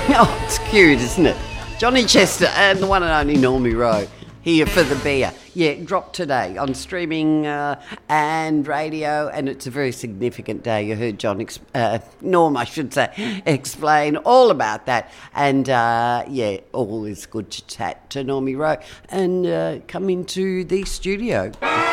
Oh, it's cute, isn't it? Johnny Chester and the one and only Normie Rowe here for the beer. Yeah, dropped today on streaming and radio, and it's a very significant day. You heard Norm, I should say, explain all about that. And, always good to chat to Normie Rowe and come into the studio.